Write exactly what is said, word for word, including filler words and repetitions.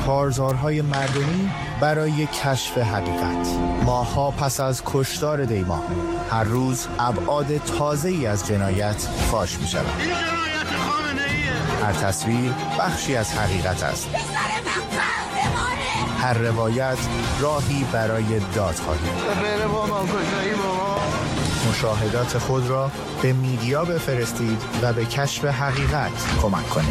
کارزارهای مردمی برای کشف حقیقت. ماه‌ها پس از کشتار دیما، هر روز ابعاد تازه‌ای از جنایت فاش می‌شود. این جنایت خامنه‌ایه. هر تصویر بخشی از حقیقت است. هر روایت راهی برای دادخواهی. بره بابا کجایی بابا؟ مشاهدات خود را به میدیا بفرستید و به کشف حقیقت کمک کنید.